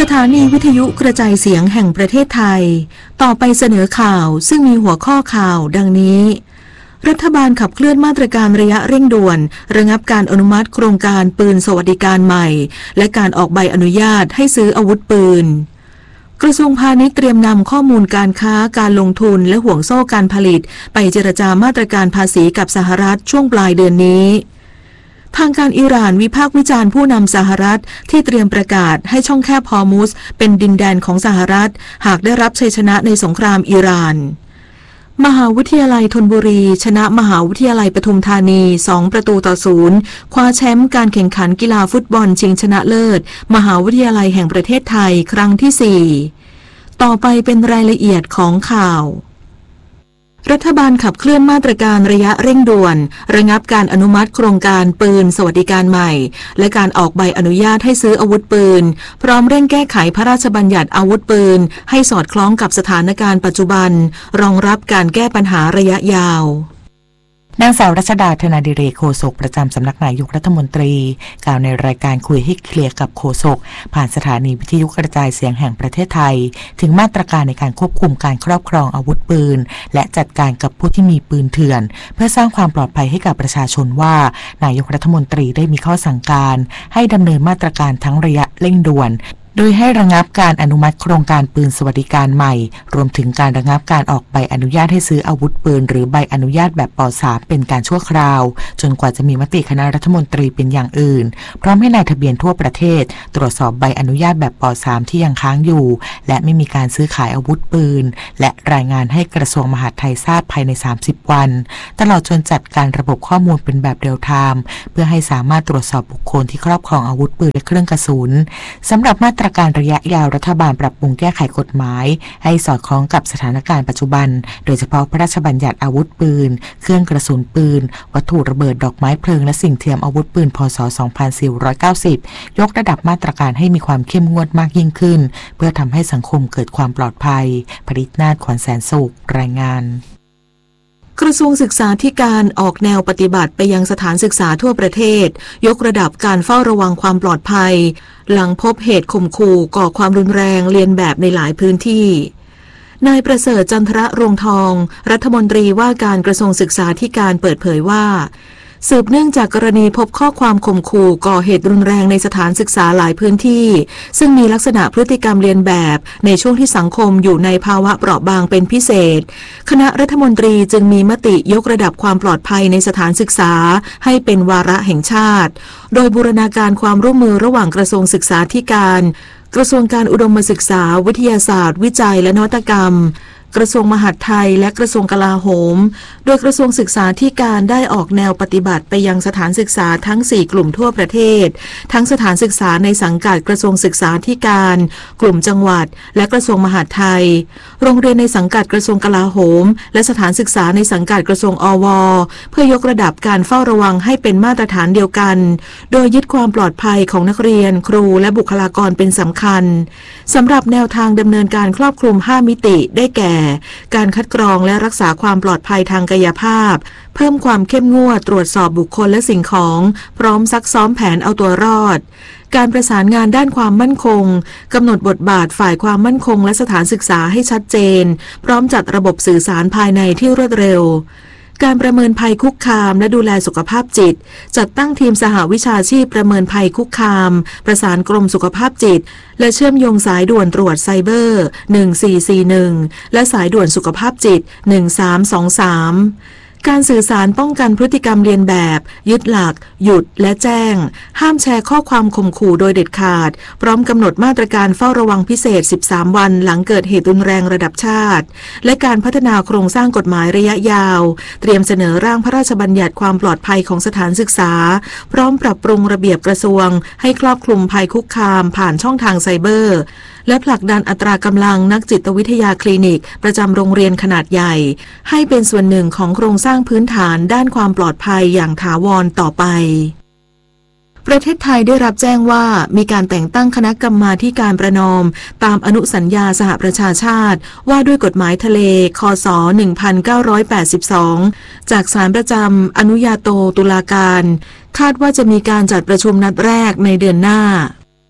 ถานีวิทยุกระจายเสียงแห่งประเทศไทยต่อไปเสนอข่าวซึ่งมีหัวข้อข่าวดังนี้รัฐบาลขับเคลื่อนมาตรการระยะเร่งด่วนระงับการอนุมัติโครงการปืนสวัสดิการใหม่และการออกใบอนุญาตให้ซื้ออาวุธปืนกระทรวงพาณิชย์เตรียมนำข้อมูลการค้าการลงทุนและห่วงโซ่การผลิตไปเจรจามาตรการภาษีกับสหรัฐช่วงปลายเดือนนี้ทางการอิหร่านวิพากษ์วิจารณ์ผู้นำสหรัฐที่เตรียมประกาศให้ช่องแคบฮอร์มุซเป็นดินแดนของสหรัฐหากได้รับชัยชนะในสงครามอิหร่านมหาวิทยาลัยธนบุรีชนะมหาวิทยาลัยปทุมธานี2-0คว้าแชมป์การแข่งขันกีฬาฟุตบอลชิงชนะเลิศมหาวิทยาลัยแห่งประเทศไทยครั้งที่4ต่อไปเป็นรายละเอียดของข่าวรัฐบาลขับเคลื่อนมาตรการระยะเร่งด่วนระงับการอนุมัติโครงการปืนสวัสดิการใหม่และการออกใบอนุญาตให้ซื้ออาวุธปืนพร้อมเร่งแก้ไขพระราชบัญญัติอาวุธปืนให้สอดคล้องกับสถานการณ์ปัจจุบันรองรับการแก้ปัญหาระยะยาวนางสาวรัชดาธนาดิเรกโฆษกประจำสำนักนายกรัฐมนตรีกล่าวในรายการคุยให้เคลียร์กับโฆษกผ่านสถานีวิทยุกระจายเสียงแห่งประเทศไทยถึงมาตรการในการควบคุมการครอบครองอาวุธปืนและจัดการกับผู้ที่มีปืนเถื่อนเพื่อสร้างความปลอดภัยให้กับประชาชนว่านายกรัฐมนตรีได้มีข้อสั่งการให้ดำเนินมาตรการทั้งระยะเร่งด่วนโดยให้ระงับการอนุมัติโครงการปืนสวัสดิการใหม่รวมถึงการระงับการออกใบอนุญาตให้ซื้ออาวุธปืนหรือใบอนุญาตแบบป.3 เป็นการชั่วคราวจนกว่าจะมีมติคณะรัฐมนตรีเป็นอย่างอื่นพร้อมให้นายทะเบียนทั่วประเทศตรวจสอบใบอนุญาตแบบป.3 ที่ยังค้างอยู่และไม่มีการซื้อขายอาวุธปืนและรายงานให้กระทรวงมหาดไทยทราบภายใน30วันตลอดจนจัดการระบบข้อมูลเป็นแบบเรียลไทม์เพื่อให้สามารถตรวจสอบบุคคลที่ครอบครองอาวุธปืนและเครื่องกระสุนสำหรับมาตรการระยะยาวรัฐบาลปรับปรุงแก้ไขกฎหมายให้สอดคล้องกับสถานการณ์ปัจจุบันโดยเฉพาะพระราชบัญญัติอาวุธปืนเครื่องกระสุนปืนวัตถุระเบิดดอกไม้เพลิงและสิ่งเทียมอาวุธปืนพ.ศ. 2490ยกระดับมาตรการให้มีความเข้มงวดมากยิ่งขึ้นเพื่อทำให้สังคมเกิดความปลอดภัยผลิตนาถขวัญแสนสุขรายงานกระทรวงศึกษาธิการออกแนวปฏิบัติไปยังสถานศึกษาทั่วประเทศยกระดับการเฝ้าระวังความปลอดภัยหลังพบเหตุข่มขู่ก่อความรุนแรงเลียนแบบในหลายพื้นที่นายประเสริฐจันทรรวงทองรัฐมนตรีว่าการกระทรวงศึกษาธิการเปิดเผยว่าสืบเนื่องจากกรณีพบข้อความข่มขู่ก่อเหตุรุนแรงในสถานศึกษาหลายพื้นที่ซึ่งมีลักษณะพฤติกรรมเลียนแบบในช่วงที่สังคมอยู่ในภาวะเปราะบางเป็นพิเศษคณะรัฐมนตรีจึงมีมติยกระดับความปลอดภัยในสถานศึกษาให้เป็นวาระแห่งชาติโดยบูรณาการความร่วมมือระหว่างกระทรวงศึกษาธิการกระทรวงการอุดมศึกษาวิทยาศาสตร์วิจัยและนวัตกรรมกระทรวงมหาดไทยและกระทรวงกลาโหมโดยกระทรวงศึกษาธิการได้ออกแนวปฏิบัติไปยังสถานศึกษาทั้ง4กลุ่มทั่วประเทศทั้งสถานศึกษาในสังกัดกระทรวงศึกษาธิการกลุ่มจังหวัดและกระทรวงมหาดไทยโรงเรียนในสังกัดกระทรวงกลาโหมและสถานศึกษาในสังกัดกระทรวงอว.เพื่อยกระดับการเฝ้าระวังให้เป็นมาตรฐานเดียวกันโดยยึดความปลอดภัยของนักเรียนครูและบุคลากรเป็นสำคัญสำหรับแนวทางดำเนินการครอบคลุม5มิติได้แก่การคัดกรองและรักษาความปลอดภัยทางกายภาพเพิ่มความเข้มงวดตรวจสอบบุคคลและสิ่งของพร้อมซักซ้อมแผนเอาตัวรอดการประสานงานด้านความมั่นคงกำหนดบทบาทฝ่ายความมั่นคงและสถานศึกษาให้ชัดเจนพร้อมจัดระบบสื่อสารภายในที่รวดเร็วการประเมินภัยคุกคามและดูแลสุขภาพจิตจัดตั้งทีมสหวิชาชีพประเมินภัยคุกคามประสานกรมสุขภาพจิตและเชื่อมโยงสายด่วนตรวจไซเบอร์1441และสายด่วนสุขภาพจิต1323การสื่อสารป้องกันพฤติกรรมเลียนแบบยึดหลักหยุดและแจ้งห้ามแชร์ข้อความข่มขู่โดยเด็ดขาดพร้อมกำหนดมาตรการเฝ้าระวังพิเศษ13วันหลังเกิดเหตุรุนแรงระดับชาติและการพัฒนาโครงสร้างกฎหมายระยะยาวเตรียมเสนอร่างพระราชบัญญัติความปลอดภัยของสถานศึกษาพร้อมปรับปรุงระเบียบกระทรวงให้ครอบคลุมภัยคุกคามผ่านช่องทางไซเบอร์และผลักดันอัตรากำลังนักจิตวิทยาคลินิกประจำโรงเรียนขนาดใหญ่ให้เป็นส่วนหนึ่งของโครงสร้างพื้นฐานด้านความปลอดภัยอย่างถาวรต่อไปประเทศไทยได้รับแจ้งว่ามีการแต่งตั้งคณะกรรมาธิการประนอมตามอนุสัญญาสหประชาชาติว่าด้วยกฎหมายทะเลคศ1982จากศาลประจำอนุญาโตตุลาการคาดว่าจะมีการจัดประชุมนัดแรกในเดือนหน้า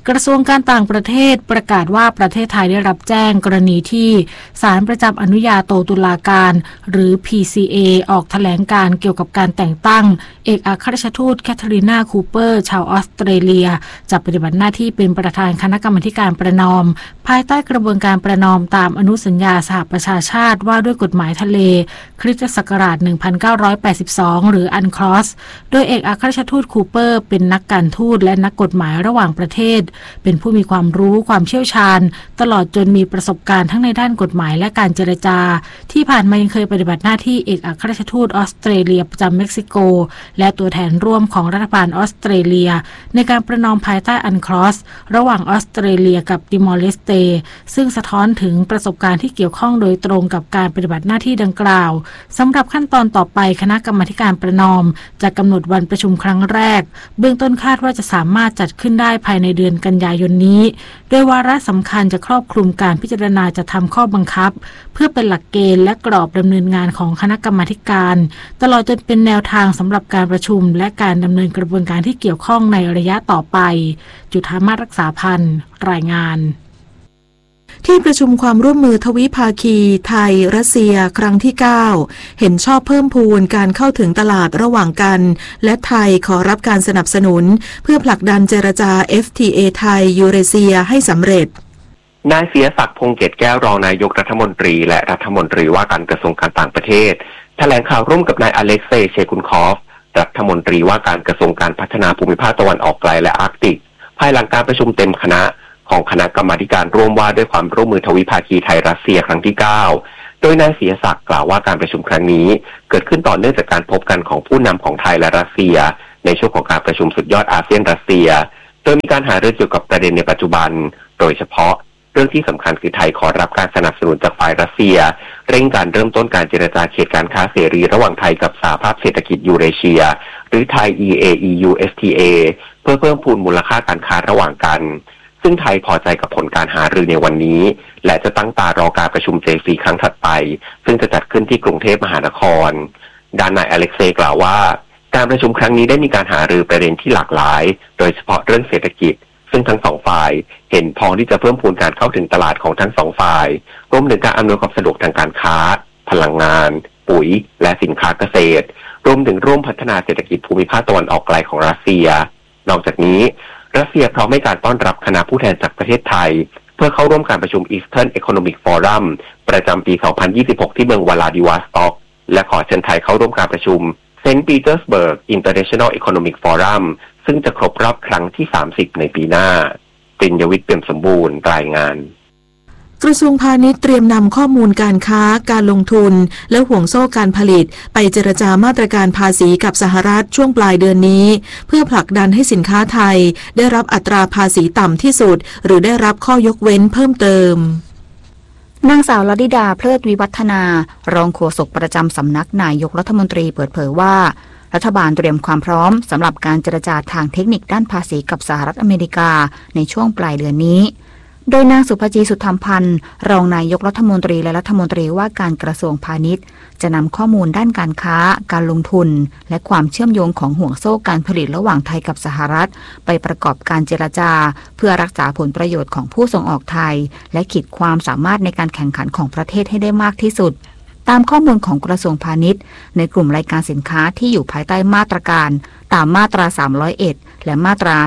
กระทรวงการต่างประเทศประกาศว่าประเทศไทยได้รับแจ้งกรณีที่ศาลประจำอนุญาโตตุลาการหรือ PCA ออกแถลงการเกี่ยวกับการแต่งตั้งเอกอัครราชทูตแคทเธอรีนาคูเปอร์ชาวออสเตรเลียจะปฏิบัติหน้าที่เป็นประธานคณะกรรมาการประนอมภายใต้กระบวนการประนอมตามอนุสัญญาสหประชาชาติว่าด้วยกฎหมายทะเลคริสตศักราช 1982 หรือ UNCLOS โดยเอกอัครราชทูตคูเปอร์เป็นนักการทูตและนักกฎหมายระหว่างประเทศเป็นผู้มีความรู้ความเชี่ยวชาญตลอดจนมีประสบการณ์ทั้งในด้านกฎหมายและการเจรจาที่ผ่านมายังเคยปฏิบัติหน้าที่เอกอัครราชทูตออสเตรเลียประจำเม็กซิโกและตัวแทนร่วมของรัฐบาลออสเตรเลียในการประนอมภายใต้อันคลอสระหว่างออสเตรเลียกับติมอร์เลสเตซึ่งสะท้อนถึงประสบการณ์ที่เกี่ยวข้องโดยตรงกับการปฏิบัติหน้าที่ดังกล่าวสำหรับขั้นตอนต่อไปคณะกรรมาการประนอมจะกำหนดวันประชุมครั้งแรกเบื้องต้นคาดว่าจะสามารถจัดขึ้นได้ภายในเดือนกันยายนนี้โดยวาระสำคัญจะครอบคลุมการพิจารณาจะทำข้อบังคับเพื่อเป็นหลักเกณฑ์และกรอบดำเนินงานของคณะกรรมาการตลอดจนเป็นแนวทางสำหรับการประชุมและการดำเนินกระบวนการที่เกี่ยวข้องในระยะต่อไปจุฑามาศรักษาพันธ์รายงานที่ประชุมความร่วมมือทวิภาคีไทยรัสเซียครั้งที่ 9 เห็นชอบเพิ่มพูนการเข้าถึงตลาดระหว่างกันและไทยขอรับการสนับสนุนเพื่อผลักดันเจรจา FTA ไทยยูเรเซียให้สำเร็จนายเสียศักดิ์พงษ์เกตแก้วรองนายกรัฐมนตรีและรัฐมนตรีว่าการกระทรวงการต่างประเทศแถลงข่าวร่วมกับนายอเล็กเซย์เชคุนคอฟรัฐมนตรีว่าการกระทรวงการพัฒนาภูมิภาคตะวันออกไกลและอาร์กติกภายหลังการประชุมเต็มคณะของคณะกรรมาการร่วมว่าด้วยความร่วมมือทวิภาคีไทยรัสเซียครั้งที่ 9 โดยนายเสียศักดิ์กล่าวว่าการประชุมครั้งนี้เกิดขึ้นต่อเนื่องจากการพบกันของผู้นำของไทยและรัสเซียในช่วงของการประชุมสุดยอดอาเซียนรัสเซียโดยมีการหารือเกี่ยวกับประเด็นในปัจจุบันโดยเฉพาะเรื่องที่สำคัญคือไทยขอรับการสนับสนุนจากฝ่ายรัสเซียเร่งการเริ่มต้นการเจรจาเขตการค้าเสรีระหว่างไทยกับสหภาพเศรษฐกิจยูเรเชียหรือไทย EAEU FTA เพื่อเพิ่มพูนมูลค่าการค้าระหว่างกันซึ่งไทยพอใจกับผลการหารือในวันนี้และจะตั้งตารอการประชุม J4 ครั้งถัดไปซึ่งจะจัดขึ้นที่กรุงเทพมหานครด้านนายอเล็กเซย์กล่าวว่าการประชุมครั้งนี้ได้มีการหารือประเด็นที่หลากหลายโดยเฉพาะเรื่องเศรษฐกิจซึ่งทั้งสองฝ่ายเห็นพ้องที่จะเพิ่มพูนการเข้าถึงตลาดของทั้งสองฝ่ายรวมถึงการอำนวยความสะดวกทางการค้าพลังงานปุ๋ยและสินค้าเกษตรรวมถึงร่วมพัฒนาเศรษฐกิจภูมิภาคตะวันออกไกลของรัสเซียนอกจากนี้รัสเซียพร้อมให้การต้อนรับคณะผู้แทนจากประเทศไทยเพื่อเข้าร่วมการประชุม Eastern Economic Forum ประจำปี 2026 ที่เมืองวลาดิวอสต็อกและขอเชิญไทยเข้าร่วมการประชุม St. Petersburg International Economic Forum ซึ่งจะครบรอบครั้งที่ 30 ในปีหน้าปริญญวิทย์ เปี่ยมสมบูรณ์รายงานกระทรวงพาณิชย์เตรียมนำข้อมูลการค้าการลงทุนและห่วงโซ่การผลิตไปเจรจามาตรการภาษีกับสหรัฐช่วงปลายเดือนนี้เพื่อผลักดันให้สินค้าไทยได้รับอัตราภาษีต่ำที่สุดหรือได้รับข้อยกเว้นเพิ่มเติมนางสาวลดิดาเพลิดวิวัฒนารองโฆษกประจำสำนักนายกรัฐมนตรีเปิดเผยว่ารัฐบาลเตรียมความพร้อมสำหรับการเจรจาทางเทคนิคด้านภาษีกับสหรัฐอเมริกาในช่วงปลายเดือนนี้โดยนางสุภจีสุธรรมพันธ์รองนายกรัฐมนตรีและรัฐมนตรีว่าการกระทรวงพาณิชย์จะนำข้อมูลด้านการค้าการลงทุนและความเชื่อมโยงของห่วงโซ่การผลิตระหว่างไทยกับสหรัฐไปประกอบการเจรจาเพื่อรักษาผลประโยชน์ของผู้ส่งออกไทยและขีดความสามารถในการแข่งขันของประเทศให้ได้มากที่สุดตามข้อมูลของกระทรวงพาณิชย์ในกลุ่มรายการสินค้าที่อยู่ภายใต้มาตรการตามมาตรา301และมาตรา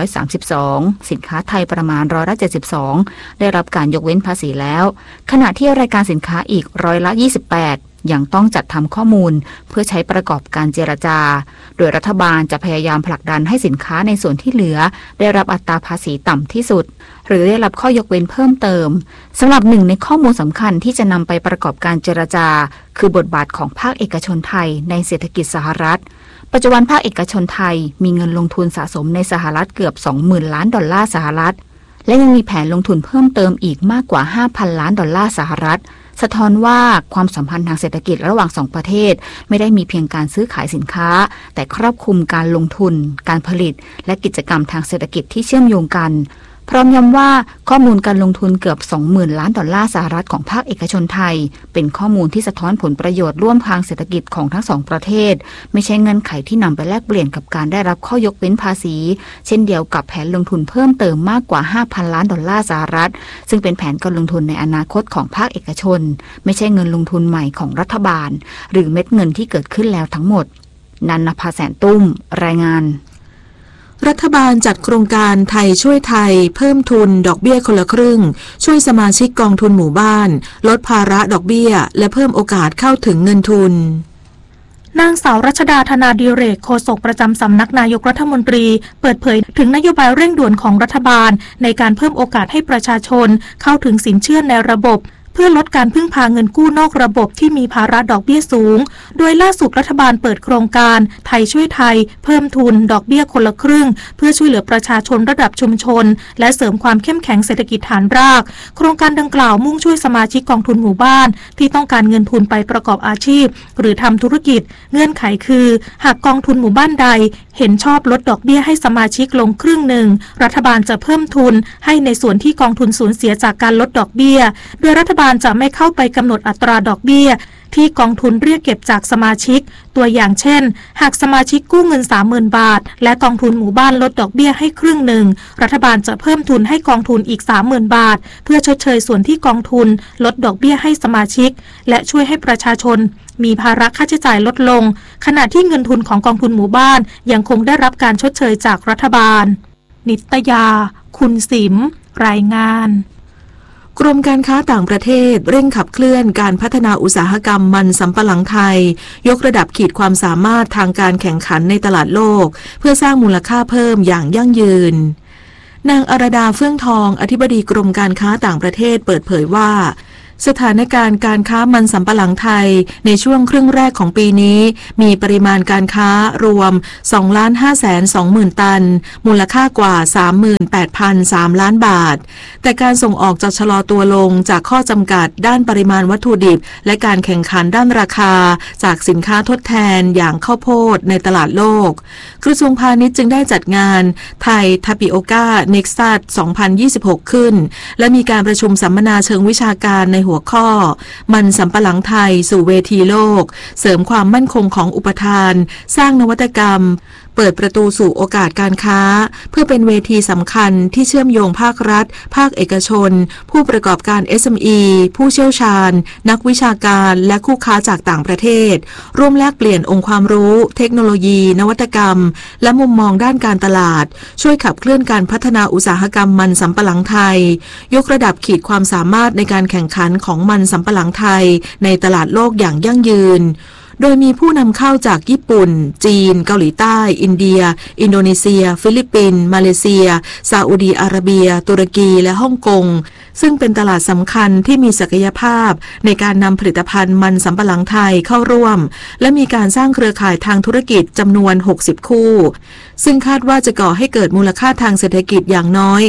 232สินค้าไทยประมาณ172ได้รับการยกเว้นภาษีแล้วขณะที่รายการสินค้าอีก28ยังต้องจัดทำข้อมูลเพื่อใช้ประกอบการเจรจาโดยรัฐบาลจะพยายามผลักดันให้สินค้าในส่วนที่เหลือได้รับอัตราภาษีต่ำที่สุดหรือได้รับข้อยกเว้นเพิ่มเติมสำหรับหนึ่งในข้อมูลสำคัญที่จะนำไปประกอบการเจรจาคือบทบาทของภาคเอกชนไทยในเศรษฐกิจสหรัฐปัจจุบันภาคเอกชนไทยมีเงินลงทุนสะสมในสหรัฐเกือบ 20,000 ล้านดอลลาร์สหรัฐและยังมีแผนลงทุนเพิ่มเติมอีกมากกว่า 5,000 ล้านดอลลาร์สหรัฐสะท้อนว่าความสัมพันธ์ทางเศรษฐกิจระหว่างสองประเทศไม่ได้มีเพียงการซื้อขายสินค้าแต่ครอบคลุมการลงทุนการผลิตและกิจกรรมทางเศรษฐกิจที่เชื่อมโยงกันพร้อมย้ำว่าข้อมูลการลงทุนเกือบ 20,000 ล้านดอลลาร์สหรัฐของภาคเอกชนไทยเป็นข้อมูลที่สะท้อนผลประโยชน์ร่วมทางเศรษฐกิจของทั้งสองประเทศไม่ใช่เงื่อนไขที่นำไปแลกเปลี่ยนกับการได้รับข้อยกเว้นภาษีเช่นเดียวกับแผนลงทุนเพิ่มเติมมากกว่า 5,000 ล้านดอลลาร์สหรัฐซึ่งเป็นแผนการลงทุนในอนาคตของภาคเอกชนไม่ใช่เงินลงทุนใหม่ของรัฐบาลหรือเม็ดเงินที่เกิดขึ้นแล้วทั้งหมดนันนภาแสนตุ้มรายงานรัฐบาลจัดโครงการไทยช่วยไทยเพิ่มทุนดอกเบี้ยคนละครึ่งช่วยสมาชิกกองทุนหมู่บ้านลดภาระดอกเบี้ยและเพิ่มโอกาสเข้าถึงเงินทุนนางสาวรัชดาธนาดิเรกโฆษกประจำสำนักนายกรัฐมนตรีเปิดเผยถึงนโยบายเร่งด่วนของรัฐบาลในการเพิ่มโอกาสให้ประชาชนเข้าถึงสินเชื่อในระบบเพื่อลดการพึ่งพาเงินกู้นอกระบบที่มีภาระดอกเบี้ยสูงโดยล่าสุดรัฐบาลเปิดโครงการไทยช่วยไทยเพิ่มทุนดอกเบี้ยคนละครึ่งเพื่อช่วยเหลือประชาชนระดับชุมชนและเสริมความเข้มแข็งเศรษฐกิจฐานรากโครงการดังกล่าวมุ่งช่วยสมาชิกกองทุนหมู่บ้านที่ต้องการเงินทุนไปประกอบอาชีพหรือทำธุรกิจเงื่อนไขคือหากกองทุนหมู่บ้านใดเห็นชอบลดดอกเบี้ยให้สมาชิกลงครึ่งหนึ่งรัฐบาลจะเพิ่มทุนให้ในส่วนที่กองทุนสูญเสียจากการลดดอกเบี้ยโดยรัฐบาลจะไม่เข้าไปกำหนดอัตราดอกเบี้ยที่กองทุนเรียกเก็บจากสมาชิกตัวอย่างเช่นหากสมาชิกกู้เงิน 30,000 บาทและกองทุนหมู่บ้านลดดอกเบี้ยให้ครึ่งหนึ่งรัฐบาลจะเพิ่มทุนให้กองทุนอีก 30,000 บาทเพื่อชดเชยส่วนที่กองทุนลดดอกเบี้ยให้สมาชิกและช่วยให้ประชาชนมีภาระค่าใช้จ่ายลดลงขณะที่เงินทุนของกองทุนหมู่บ้านยังคงได้รับการชดเชยจากรัฐบาลนิตยาคุณสิมรายงานกรมการค้าต่างประเทศเร่งขับเคลื่อนการพัฒนาอุตสาหกรรมมันสำปะหลังไทยยกระดับขีดความสามารถทางการแข่งขันในตลาดโลกเพื่อสร้างมูลค่าเพิ่มอย่างยั่งยืนนางอรดาเฟื่องทองอธิบดีกรมการค้าต่างประเทศเปิดเผยว่าสถานการณ์การค้ามันสำปะหลังไทยในช่วงครึ่งแรกของปีนี้มีปริมาณการค้ารวม 2,520,000 ตันมูลค่ากว่า 38,300 ล้านบาทแต่การส่งออกจะชะลอตัวลงจากข้อจำกัดด้านปริมาณวัตถุดิบและการแข่งขันด้านราคาจากสินค้าทดแทนอย่างข้าวโพดในตลาดโลกกระทรวงพาณิชย์จึงได้จัดงานไทยทาปิโอก้าเน็กซัส 2026 ขึ้นและมีการประชุมสัมมนาเชิงวิชาการในหัวข้อมันสำปะหลังไทยสู่เวทีโลกเสริมความมั่นคงของอุปทานสร้างนวัตกรรมเปิดประตูสู่โอกาสการค้าเพื่อเป็นเวทีสำคัญที่เชื่อมโยงภาครัฐภาคเอกชนผู้ประกอบการ SME ผู้เชี่ยวชาญนักวิชาการและคู่ค้าจากต่างประเทศร่วมแลกเปลี่ยนองค์ความรู้เทคโนโลยีนวัตกรรมและมุมมองด้านการตลาดช่วยขับเคลื่อนการพัฒนาอุตสาหกรรมมันสำปะหลังไทยยกระดับขีดความสามารถในการแข่งขันของมันสำปะหลังไทยในตลาดโลกอย่างยั่งยืนโดยมีผู้นำเข้าจากญี่ปุ่นจีนเกาหลีใต้อินเดียอินโดนีเซียฟิลิปปินส์มาเลเซียซาอุดีอาระเบียตุรกีและฮ่องกงซึ่งเป็นตลาดสำคัญที่มีศักยภาพในการนำผลิตภัณฑ์มันสำปะหลังไทยเข้าร่วมและมีการสร้างเครือข่ายทางธุรกิจจำนวน60คู่ซึ่งคาดว่าจะก่อให้เกิดมูลค่าทางเศรษฐกิจอย่างน้อย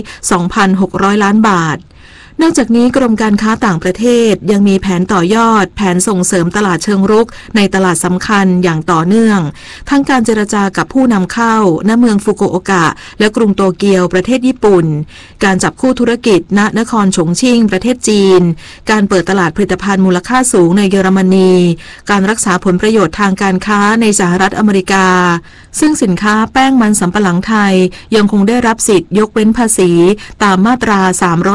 2,600 ล้านบาทนอกจากนี้กรมการค้าต่างประเทศยังมีแผนต่อยอดแผนส่งเสริมตลาดเชิงรุกในตลาดสำคัญอย่างต่อเนื่องทั้งการเจรจากับผู้นำเข้าณเมืองฟุกุโอกะและกรุงโตเกียวประเทศญี่ปุ่นการจับคู่ธุรกิจณนครฉงชิ่งประเทศจีนการเปิดตลาดผลิตภัณฑ์มูลค่าสูงในเยอรมนีการรักษาผลประโยชน์ทางการค้าในสหรัฐอเมริกาซึ่งสินค้าแป้งมันสำปะหลังไทยยังคงได้รับสิทธิยกเว้นภาษีตามมาตรา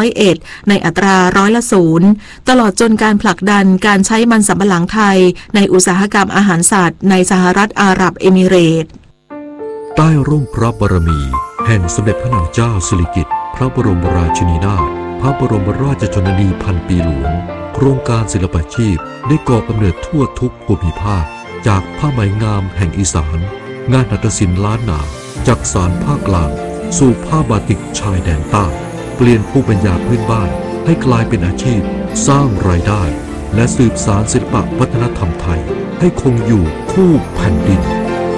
301ในอัตรา0%ตลอดจนการผลักดันการใช้มันสำปะหลังไทยในอุตสาหกรรมอาหารสัตว์ในสหรัฐอาหรับเอมิเรตส์ใต้ร่มพระบารมีแห่งสมเด็จพระนางเจ้าสิริกิติ์พระบรมราชินีนาถพระบรมราชชนนีพันปีหลวงโครงการศิลปาชีพได้ก่อกำเนิดทั่วทุกภูมิภาคจากผ้าไหมงามแห่งอีสานงานหัตถศิลป์ล้านนาจากสานภาคกลางสู่ผ้าบาติกชายแดนใต้เปลี่ยนภูมิปัญญาพื้นบ้านให้กลายเป็นอาชีพสร้างรายได้และสืบสานศิลปวัฒนธรรมไทยให้คงอยู่คู่แผ่นดิน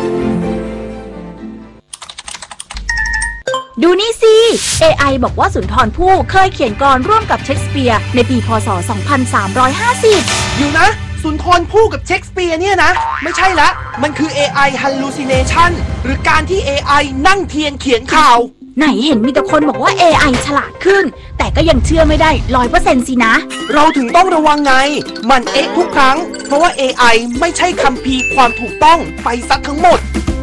ดูนี่สิ AI บอกว่าสุนทรภู่เคยเขียนกลอนร่วมกับเชคสเปียร์ในปีพ.ศ. 2350 อยู่นะสุนทรภู่กับเชคสเปียร์เนี่ยนะไม่ใช่ละมันคือ AI hallucination หรือการที่ AI นั่งเทียนเขียนข่าวไหนเห็นมีแต่คนบอกว่า AI ฉลาดขึ้นแต่ก็ยังเชื่อไม่ได้ 100% สินะเราถึงต้องระวังไงมันทุกครั้งเพราะว่า AI ไม่ใช่คัมภีร์ความถูกต้องไปซะทั้งหมด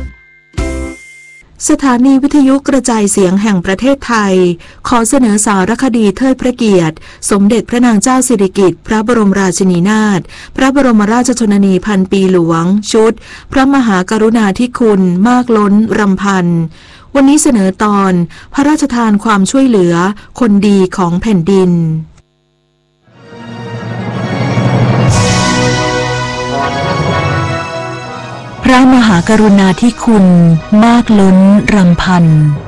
สถานีวิทยุกระจายเสียงแห่งประเทศไทยขอเสนอสารคดีเทิดพระเกียรติสมเด็จพระนางเจ้าสิริกิติ์พระบรมราชินีนาถพระบรมราชชนนีพันปีหลวงชุดพระมหากรุณาธิคุณมากล้นรำพันวันนี้เสนอตอนพระราชทานความช่วยเหลือคนดีของแผ่นดินพระมหากรุณาธิคุณมากล้นรำพัน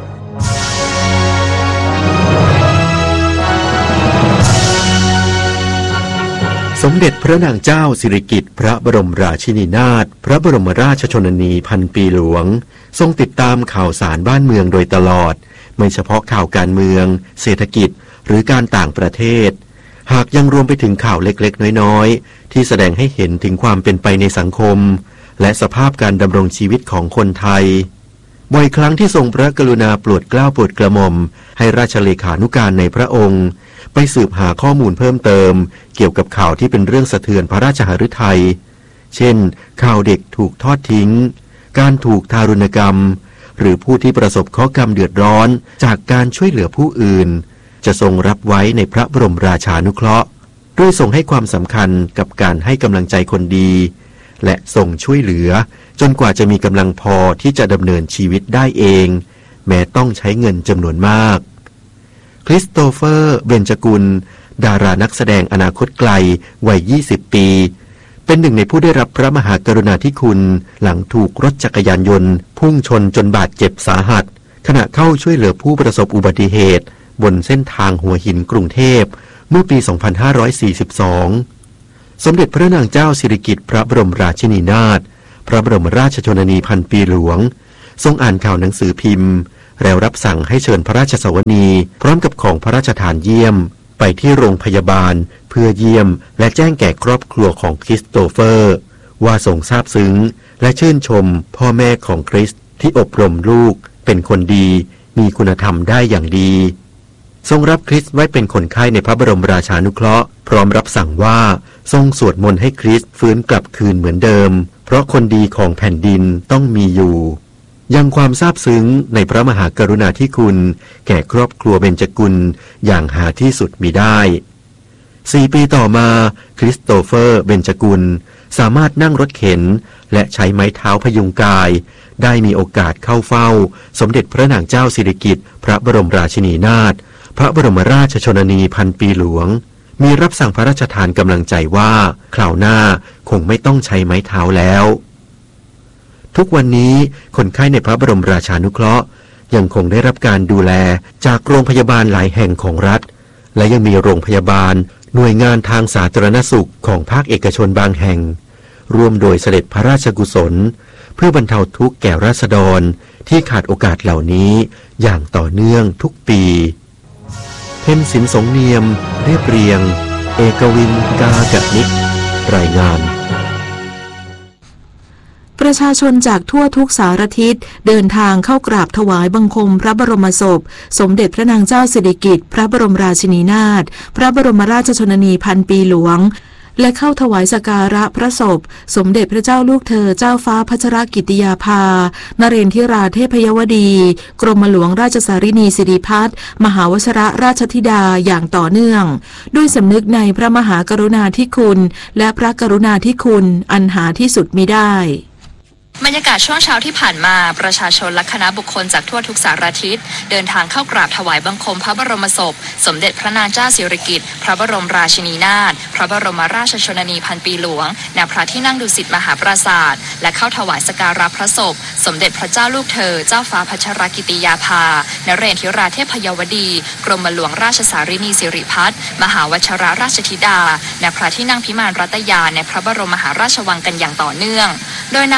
สมเด็จพระนางเจ้าสิริกิติ์พระบรมราชินีนาถพระบรมราชชนนีพันปีหลวงทรงติดตามข่าวสารบ้านเมืองโดยตลอดไม่เฉพาะข่าวการเมืองเศรษฐกิจหรือการต่างประเทศหากยังรวมไปถึงข่าวเล็กๆน้อยๆที่แสดงให้เห็นถึงความเป็นไปในสังคมและสภาพการดำรงชีวิตของคนไทยบ่อยครั้งที่ทรงพระกรุณาโปรดเกล้าโปรดกระหม่อมให้ราชเลขานุการในพระองค์ไปสืบหาข้อมูลเพิ่มเติมเกี่ยวกับข่าวที่เป็นเรื่องสะเทือนพระราชหฤทัยเช่นข่าวเด็กถูกทอดทิ้งการถูกทารุณกรรมหรือผู้ที่ประสบเคราะห์กรรมเดือดร้อนจากการช่วยเหลือผู้อื่นจะทรงรับไว้ในพระบรมราชานุเคราะห์ด้วยทรงให้ความสำคัญกับการให้กำลังใจคนดีและทรงช่วยเหลือจนกว่าจะมีกำลังพอที่จะดำเนินชีวิตได้เองแม้ต้องใช้เงินจำนวนมากคริสโตเฟอร์เบญจกุลดารานักแสดงอนาคตไกลวัย20 ปีเป็นหนึ่งในผู้ได้รับพระมหากรุณาธิคุณหลังถูกรถจักรยานยนต์พุ่งชนจนบาดเจ็บสาหัสขณะเข้าช่วยเหลือผู้ประสบอุบัติเหตุบนเส้นทางหัวหินกรุงเทพเมื่อปี 2542 สมเด็จพระนางเจ้าสิริกิติ์พระบรมราชินีนาถพระบรมราชชนนีพันปีหลวงทรงอ่านข่าวหนังสือพิมพ์แล้วรับสั่งให้เชิญพระราชสวนีพร้อมกับของพระราชทานเยี่ยมไปที่โรงพยาบาลเพื่อเยี่ยมและแจ้งแก่ครอบครัวของคริสโตเฟอร์ว่าทรงซาบซึ้งและชื่นชมพ่อแม่ของคริสที่อบรมลูกเป็นคนดีมีคุณธรรมได้อย่างดีทรงรับคริสไว้เป็นคนไข้ในพระบรมราชานุเคราะห์พร้อมรับสั่งว่าทรงสวดมนต์ให้คริสฟื้นกลับคืนเหมือนเดิมเพราะคนดีของแผ่นดินต้องมีอยู่ยังความซาบซึ้งในพระมหากรุณาธิคุณแก่ครอบครัวเบญจกุลอย่างหาที่สุดมิได้4 ปีต่อมาคริสโตเฟอร์เบญจกุลสามารถนั่งรถเข็นและใช้ไม้เท้าพยุงกายได้มีโอกาสเข้าเฝ้าสมเด็จพระนางเจ้าสิริกิติ์พระบรมราชินีนาถพระบรมราชชนนีพันปีหลวงมีรับสั่งพระราชทานกำลังใจว่าคราวหน้าคงไม่ต้องใช้ไม้เท้าแล้วทุกวันนี้คนไข้ในพระบรมราชานุเคราะห์ยังคงได้รับการดูแลจากโรงพยาบาลหลายแห่งของรัฐและยังมีโรงพยาบาลหน่วยงานทางสาธารณสุขของภาคเอกชนบางแห่งร่วมโดยเสด็จพระราชกุศลเพื่อบรรเทาทุกข์แก่ราษฎรที่ขาดโอกาสเหล่านี้อย่างต่อเนื่องทุกปีเพ็ญศิลป์สงเนียมเรียบเรียงเอกวินกากะนิกรายงานประชาชนจากทั่วทุกสารทิศเดินทางเข้ากราบถวายบังคมพระบรมศพสมเด็จพระนางเจ้าสิริกิติ์พระบรมราชินีนาถพระบรมราชชนนีพันปีหลวงและเข้าถวายสักการะพระศพสมเด็จพระเจ้าลูกเธอเจ้าฟ้าพัชรกิติยาภานเรนทิราเทพยวดีกรมหลวงราชสารินีสิริพัฒน์มหาวชรราชธิดาอย่างต่อเนื่องด้วยสำนึกในพระมหากรุณาธิคุณและพระกรุณาธิคุณอันหาที่สุดมิได้บรรยากาศช่วงเช้าที่ผ่านมาประชาชนและคณะบุคคลจากทั่วทุกสารทิศเดินทางเข้ากราบถวายบังคมพระบรมศพสมเด็จพระนางเจ้าสิริกิติ์พระบรมราชินีนาถพระบรมราชชนนีพันปีหลวงณพระที่นั่งดุสิตมหาปราสาทและเข้าถวายสักการะพระศพสมเด็จพระเจ้าลูกเธอเจ้าฟ้าพัชรกิติยาภานเรนทิราเทพยวดีกรมหลวงราชสารินีสิริพัฒน์มหาวชรราชธิดาณพระที่นั่งพิมานรัตยาในพระบรมมหาราชวังกันอย่างต่อเนื่องโดยนางวิภา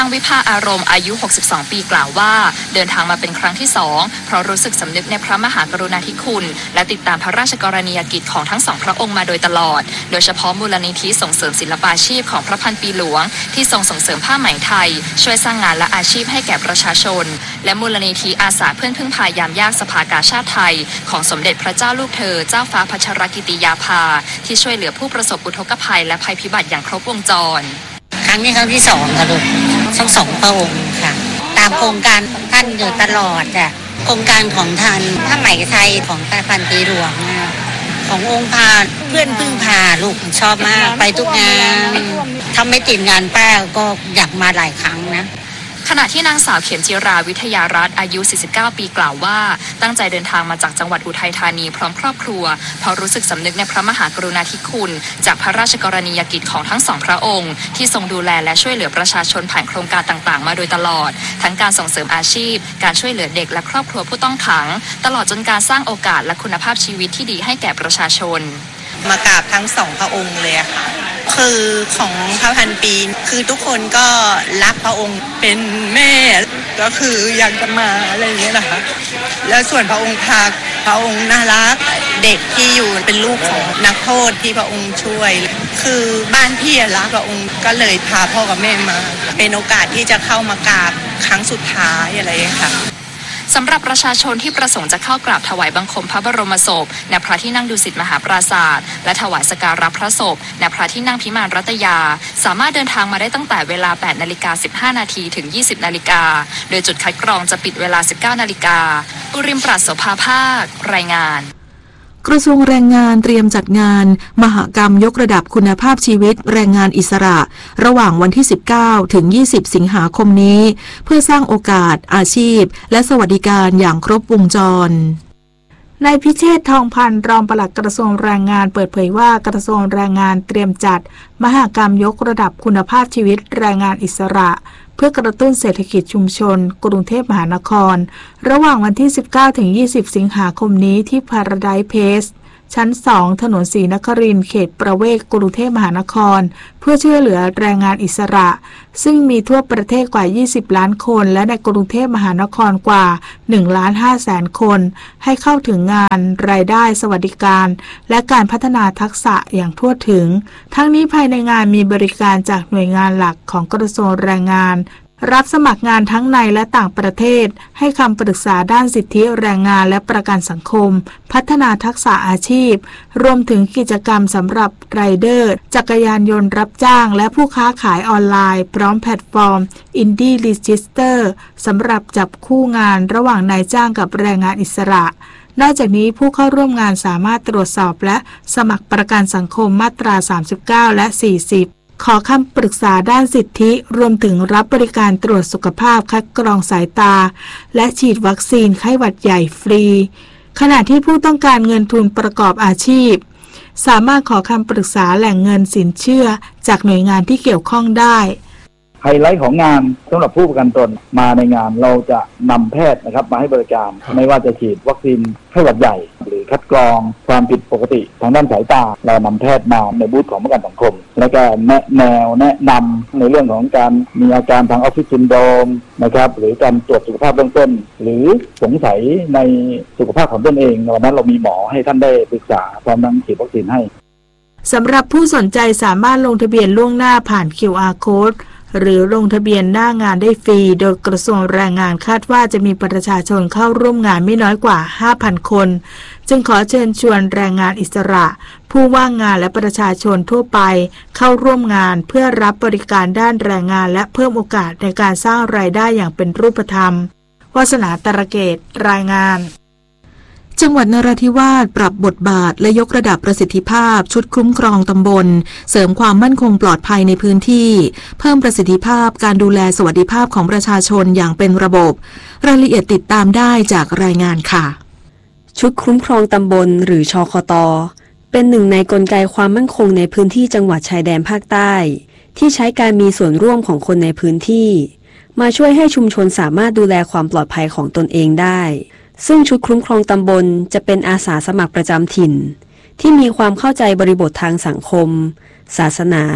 อารมณ์อายุ 62 ปีกล่าวว่าเดินทางมาเป็นครั้งที่2เพราะรู้สึกสำนึกในพระมหากรุณาธิคุณและติดตามพระราชกรณียกิจของทั้ง2พระองค์มาโดยตลอดโดยเฉพาะมูลนิธิส่งเสริมศิลปาชีพของพระพันปีหลวงที่ทรงส่งเสริมผ้าไหมไทยช่วยสร้างงานและอาชีพให้แก่ประชาชนและมูลนิธิอาสาเพื่อนพึ่งพายามยากสภากาชาดไทยของสมเด็จพระเจ้าลูกเธอเจ้าฟ้าพัชรกิติยาภาที่ช่วยเหลือผู้ประสบอุทกภัยและภัยพิบัติอย่างครบวงจรครั้งนี้ครั้งที่2ค่ะลูกทั้ง2พระองค์ค่ะตามโครงการท่านอยู่ตลอดอ่ะโครงการของท่านผ้าไหมไทยของพระพันปีหลวงขององค์พาเพื่อนพึ่งพาลูกชอบมากไปทุกงานทำไม่ติดงานป้าก็อยากมาหลายครั้งนะขณะที่นางสาวเข็มจิราวิทยารัตน์อายุ 49 ปีกล่าวว่าตั้งใจเดินทางมาจากจังหวัดอุทัยธานีพร้อมครอบครัวเพราะรู้สึกสำนึกในพระมหากรุณาธิคุณจากพระราชกรณียกิจของทั้ง2พระองค์ที่ทรงดูแลและช่วยเหลือประชาชนผ่านโครงการต่างๆมาโดยตลอดทั้งการส่งเสริมอาชีพการช่วยเหลือเด็กและครอบครัวผู้ต้องขังตลอดจนการสร้างโอกาสและคุณภาพชีวิตที่ดีให้แก่ประชาชนมากราบทั้ง2พระองค์เลยค่ะคือของพระพันปีคือทุกคนก็รักพระองค์เป็นแม่ก็คืออยากจะมาอะไรอย่างเงี้ยนะคะแล้วส่วนพระองค์พระองค์น่ารักเด็กที่อยู่เป็นลูกของนักโทษที่พระองค์ช่วยคือบ้านพี่รักพระองค์ก็เลยพาพ่อกับแม่มาเป็นโอกาสที่จะเข้ามากราบครั้งสุดท้ายอะไรอย่างเงี้ยค่ะสำหรับประชาชนที่ประสงค์จะเข้ากราบถวายบังคมพระบรมศพณพระที่นั่งดุสิตมหาปราสาทและถวายสักการะพระศพณพระที่นั่งพิมานรัตยาสามารถเดินทางมาได้ตั้งแต่เวลา 8:15 น.ถึง 20 น.โดยจุดคัดกรองจะปิดเวลา 19 น.อุริมปราศโสภาภาครายงานกระทรวงแรงงานเตรียมจัดงานมหกรรมยกระดับคุณภาพชีวิตแรงงานอิสระระหว่างวันที่ 19 ถึง 20 สิงหาคมนี้เพื่อสร้างโอกาสอาชีพและสวัสดิการอย่างครบวงจรนายพิเชษฐ์ทองพันธ์รองปลัดกระทรวงแรงงานเปิดเผยว่ากระทรวงแรงงานเตรียมจัดมหกรรมยกระดับคุณภาพชีวิตแรงงานอิสระเพื่อกระตุ้นเศรษฐกิจชุมชนกรุงเทพมหานครระหว่างวันที่ 19 ถึง 20 สิงหาคมนี้ที่ Paradise Place ชั้น 2 ถนนศรีนครินทร์เขตประเวศกรุงเทพมหานครเพื่อช่วยเหลือแรงงานอิสระซึ่งมีทั่วประเทศกว่า20ล้านคนและในกรุงเทพมหานครกว่า 1,500,000 คนให้เข้าถึงงานรายได้สวัสดิการและการพัฒนาทักษะอย่างทั่วถึงทั้งนี้ภายในงานมีบริการจากหน่วยงานหลักของกระทรวงแรงงานรับสมัครงานทั้งในและต่างประเทศให้คำปรึกษาด้านสิทธิแรงงานและประกันสังคมพัฒนาทักษะอาชีพรวมถึงกิจกรรมสำหรับไรเดอร์จักรยานยนต์รับจ้างและผู้ค้าขายออนไลน์พร้อมแพลตฟอร์ม Indie Register สำหรับจับคู่งานระหว่างนายจ้างกับแรงงานอิสระนอกจากนี้ผู้เข้าร่วมงานสามารถตรวจสอบและสมัครประกันสังคมมาตรา 39 และ 40ขอคำปรึกษาด้านสิทธิรวมถึงรับบริการตรวจสุขภาพคัดกรองสายตาและฉีดวัคซีนไข้หวัดใหญ่ฟรีขณะที่ผู้ต้องการเงินทุนประกอบอาชีพสามารถขอคำปรึกษาแหล่งเงินสินเชื่อจากหน่วยงานที่เกี่ยวข้องได้ไฮไลท์ของงานสำหรับผู้ประกันตนมาในงานเราจะนำแพทย์นะครับมาให้บริการไม่ว่าจะฉีดวัคซีนไข้หวัดใหญ่หรือคัดกรองความผิดปกติทางด้านสายตาเรานำแพทย์มาในบูธของประกันสังคมและก็แนะนำในเรื่องของการมีอาการทางออฟฟิศซินโดรมนะครับหรือการตรวจสุขภาพเบื้องต้นหรือสงสัยในสุขภาพของตนเองวันนั้นเรามีหมอให้ท่านได้ปรึกษาพร้อมทั้งฉีดวัคซีนให้สำหรับผู้สนใจสามารถลงทะเบียนล่วงหน้าผ่าน QR Codeหรือลงทะเบียนหน้างานได้ฟรีโดยกระทรวงแรงงานคาดว่าจะมีประชาชนเข้าร่วมงานไม่น้อยกว่า 5,000 คนจึงขอเชิญชวนแรงงานอิสระผู้ว่างงานและประชาชนทั่วไปเข้าร่วมงานเพื่อรับบริการด้านแรงงานและเพิ่มโอกาสในการสร้างรายได้อย่างเป็นรูปธรรมวาสนาตระเกตรายงานจังหวัดนราธิวาสปรับบทบาทและยกระดับประสิทธิภาพชุดคุ้มครองตำบลเสริมความมั่นคงปลอดภัยในพื้นที่เพิ่มประสิทธิภาพการดูแลสวัสดิภาพของประชาชนอย่างเป็นระบบรายละเอียดติดตามได้จากรายงานค่ะชุดคุ้มครองตำบลหรือชคต.เป็นหนึ่งในกลไกความมั่นคงในพื้นที่จังหวัดชายแดนภาคใต้ที่ใช้การมีส่วนร่วมของคนในพื้นที่มาช่วยให้ชุมชนสามารถดูแลความปลอดภัยของตนเองได้ซึ่งชุดคุ้มครองตำบลจะเป็นอาสาสมัครประจำถิ่นที่มีความเข้าใจบริบททางสังคมศาสนา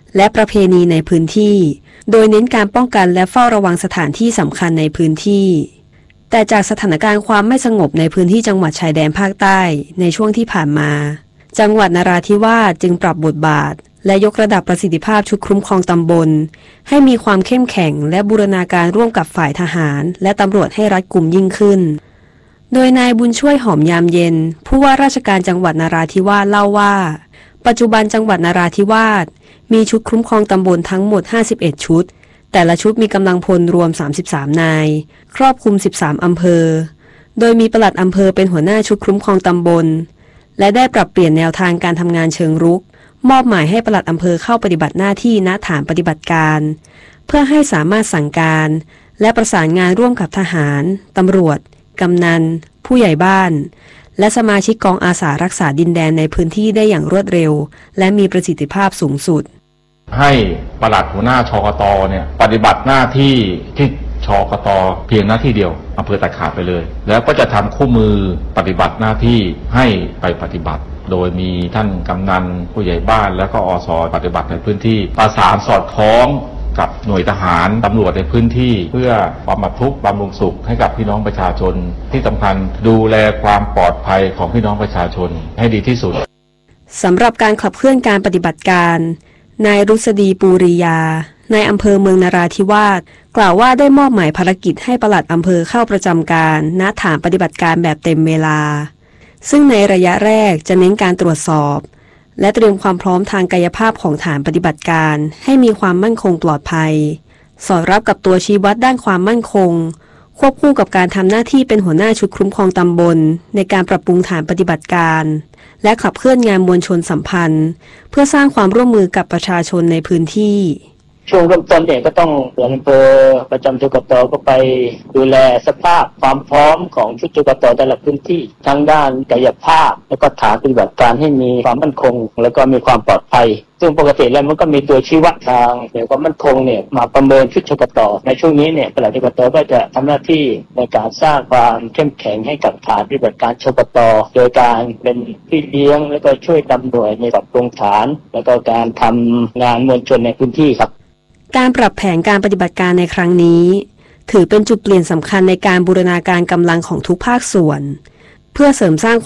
และประเพณีในพื้นที่ โดยเน้นการป้องกันและเฝ้าระวังสถานที่สำคัญในพื้นที่แต่จากสถานการณ์ความไม่สงบในพื้นที่จังหวัดชายแดนภาคใต้ในช่วงที่ผ่านมาจังหวัดนราธิวาสจึงปรับบทบาทและยกระดับประสิทธิภาพชุดคุ้มครองตำบลให้มีความเข้มแข็งและบูรณาการร่วมกับฝ่ายทหารและตำรวจให้รัดกุมยิ่งขึ้นโดยนายบุญช่วยหอมยามเย็นผู้ว่าราชการจังหวัดนราธิวาสเล่าว่าปัจจุบันจังหวัดนราธิวาสมีชุดคุ้มครองตำบลทั้งหมด51ชุดแต่ละชุดมีกำลังพลรวม33นายครอบคลุม13อำเภอโดยมีปลัดอำเภอเป็นหัวหน้าชุดคุ้มครองตำบลและได้ปรับเปลี่ยนแนวทางการทำงานเชิงรุกมอบหมายให้ปลัดอำเภอเข้าปฏิบัติหน้าที่ณฐานปฏิบัติการเพื่อให้สามารถสั่งการและประสานงานร่วมกับทหารตำรวจกำนันผู้ใหญ่บ้านและสมาชิกกองอาสารักษาดินแดนในพื้นที่ได้อย่างรวดเร็วและมีประสิทธิภาพสูงสุดให้ปลัดหัวหน้าชกต.เนี่ยปฏิบัติหน้าที่ที่ชกต.เพียงหน้าที่เดียวอำเภอตัดขาดไปเลยแล้วก็จะทำคู่มือปฏิบัติหน้าที่ให้ไปปฏิบัติโดยมีท่านกำนันผู้ใหญ่บ้านแล้วก็อส.ปฏิบัติในพื้นที่ประสานสอดคล้องกับหน่วยทหารตำรวจในพื้นที่เพื่อบำบัดทุกข์บำรุงสุขให้กับพี่น้องประชาชนที่สำคัญดูแลความปลอดภัยของพี่น้องประชาชนให้ดีที่สุดสำหรับการขับเคลื่อนการปฏิบัติการนายรุษฎีปูริยานายอำเภอเมืองนราธิวาสกล่าวว่าได้มอบหมายภารกิจให้ปลัดอำเภอเข้าประจำการณฐานปฏิบัติการแบบเต็มเวลาซึ่งในระยะแรกจะเน้นการตรวจสอบและเตรียมความพร้อมทางกายภาพของฐานปฏิบัติการให้มีความมั่นคงปลอดภัยสอดรับกับตัวชี้วัดด้านความมั่นคงควบคู่กับการทำหน้าที่เป็นหัวหน้าชุดคุ้มครองตำบลในการปรับปรุงฐานปฏิบัติการและขับเคลื่อนงานมวลชนสัมพันธ์เพื่อสร้างความร่วมมือกับประชาชนในพื้นที่ช่วงเริ่มต้นเนี่ยก็ต้องอำเภอประจำชกต.ก็ไปดูแลสภาพความพร้อมของชุดชกต.แต่ละพื้นที่ทั้งด้านกายภาพแล้วก็ฐานปฏิบัติการให้มีความมั่นคงแล้วก็มีความปลอดภัยซึ่งปกติแล้วมันก็มีตัวชี้วัดทางเกี่ยวกับความมั่นคงเนี่ยมาประเมินชุดชกต.ในช่วงนี้เนี่ยปลัดชกต.ก็จะทำหน้าที่ในการสร้างความเข้มแข็งให้กับฐานปฏิบัติการชกต.โดยการเป็นพี่เลี้ยงแล้วก็ช่วยตำรวจในปรับปรุงฐานแล้วก็การทำงานมวลชนในพื้นที่ครับการปรับแผนการปฏิบัติการในครั้งนี้ถือเป็นจุดเปลี่ยนสำคัญในการบูรณาการกำลังของทุกภาคส่วนเพื่อเสริมสร้าง